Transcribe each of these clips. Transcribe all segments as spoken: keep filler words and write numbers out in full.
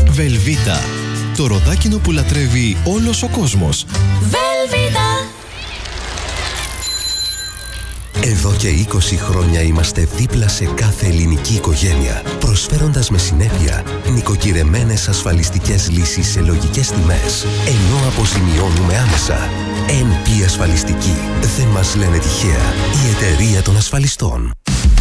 Βελβίτα. Το ροδάκινο που λατρεύει όλος ο κόσμος. Βελβίτα. Εδώ και είκοσι χρόνια είμαστε δίπλα σε κάθε ελληνική οικογένεια, προσφέροντας με συνέπεια νοικοκυρεμένες ασφαλιστικές λύσεις σε λογικές τιμές, ενώ αποζημιώνουμε άμεσα. εν πι Ασφαλιστική. Δεν μας λένε τυχαία. Η εταιρεία των ασφαλιστών.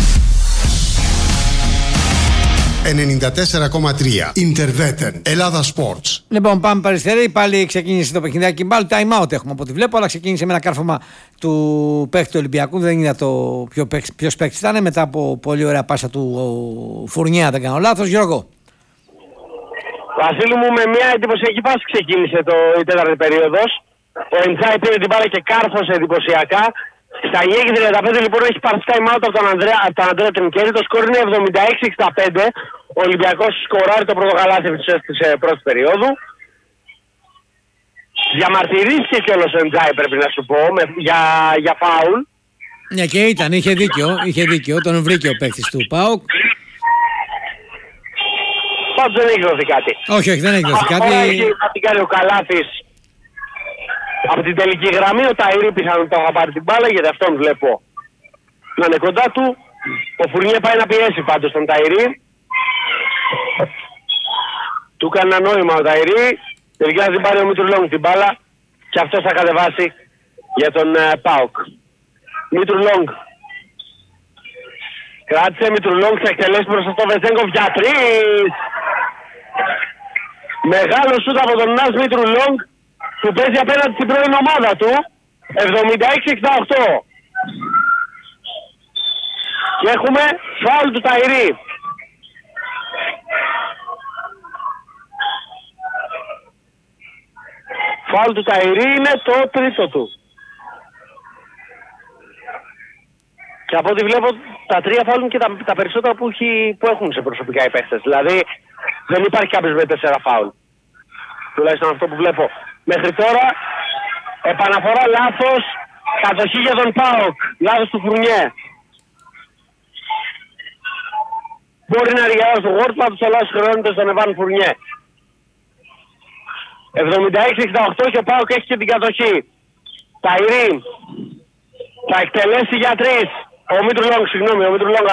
ενενήντα τέσσερα κόμμα τρία Interveter, Ελλάδα Sports. Λοιπόν, πάμε παριστερή. Πάλι ξεκίνησε το παιχνιδάκι. Πάλι time out έχουμε από ό,τι βλέπω, αλλά ξεκίνησε με ένα κάρφωμα του παίκτη του Ολυμπιακού. Δεν είναι το ποιο παίκτη ήταν. Μετά από πολύ ωραία πάσα του Φουρνιά, δεν κάνω λάθος. Γιώργο. Βασίλη μου, με μια εντυπωσιακή πάση ξεκίνησε το, η τέταρτη περίοδος. Ο Εντσάι πήρε την μπάλα και κάρφωσε εντυπωσιακά. Στα εννιά και τριάντα πέντε λοιπόν έχει πάρει time out από τον Ανδρέα, από τον Ανδρέα Τρινκέρη. Το σκορ είναι εβδομήντα έξι εξήντα πέντε. Ο Ολυμπιακός σκοράρει το πρώτο καλάθι της πρώτης περίοδου. Διαμαρτυρήθηκε κιόλας ο Εντζάι, πρέπει να σου πω, με, για, για φάουλ. Ναι, και ήταν, είχε δίκιο, είχε δίκιο. Τον βρήκε ο παίκτης του ΠΑΟΚ. Πάντως δεν έχει δοθεί κάτι. Όχι, όχι, δεν έχει δοθεί κάτι. Τώρα έχει κάνει ο Καλάθης από την τελική γραμμή. Ο Ταϊρή πιθανόν το θα πάρει την μπάλα, γιατί αυτόν βλέπω να είναι κοντά του. Ο Φουρνιέ πάει να πιέσει πάντως τον Ταϊρή. Του έκανε ένα νόημα ο Ταϊρή. Τελικά θα την πάρει ο Μήτρου την μπάλα και αυτός θα κατεβάσει για τον uh, ΠΑΟΚ. Μήτρου Λόγκ. Κράτησε Μήτρου Λόγκ, θα εκτελέσει μπροστά στο Βεζέγκοφ για τρεις. Μεγάλο σούτ από τον Νας Μήτρου Λόγκ που παίζει απέναντι στην πρώην ομάδα του. εβδομήντα έξι εξήντα οκτώ. Και έχουμε φάουλ του Ταϊρή. Φάουλ του Ταϊρή είναι το τρίτο του. Και από ό,τι βλέπω τα τρία φάουλ είναι και τα, τα περισσότερα που, έχει, που έχουν σε προσωπικά οι παίχτες. Δηλαδή δεν υπάρχει κάποιος με τέσσερα φάουλ. Τουλάχιστον αυτό που βλέπω. Μέχρι τώρα επαναφορά λάθος, κατοχή για τον ΠΑΟΚ. Λάθος του Φουρνιέ. Μπορεί να ριάσει το Γόρτ, πάντως ο λάθος χρεώνεται στον Εβάν Φουρνιέ. εβδομήντα έξι εξήντα οκτώ και ο ΠΑΟΚ έχει και την κατοχή. Ταϊρή θα εκτελέσει για τρεις. Ο Μήτρου Λόγκ, συγγνώμη, ο Μήτρου Λόγκ